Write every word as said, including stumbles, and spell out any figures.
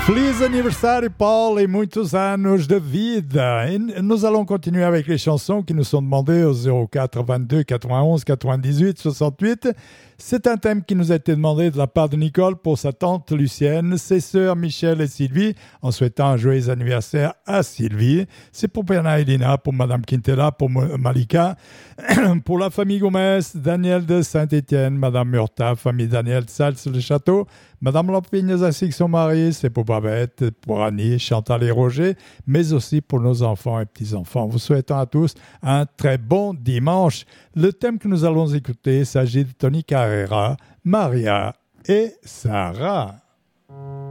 Feliz aniversário, Paul, et muitos anos de vida. Et nous allons continuer avec les chansons qui nous sont demandées au zéro quatre vingt-deux quatre-vingt-onze quatre-vingt-dix-huit soixante-huit. C'est un thème qui nous a été demandé de la part de Nicole pour sa tante Lucienne, ses sœurs Michel et Sylvie, en souhaitant un joyeux anniversaire à Sylvie. C'est pour Bernard et Lina, pour Madame Quintella, pour Malika, pour la famille Gomez, Daniel de Saint-Étienne, Madame Murta, famille Daniel de Sals-le-Château, Madame Lampigne ainsi que son mari, c'est pour Babette, pour Annie, Chantal et Roger, mais aussi pour nos enfants et petits-enfants. Vous souhaitons à tous un très bon dimanche. Le thème que nous allons écouter s'agit de Tony Carrera, Maria et Sarah.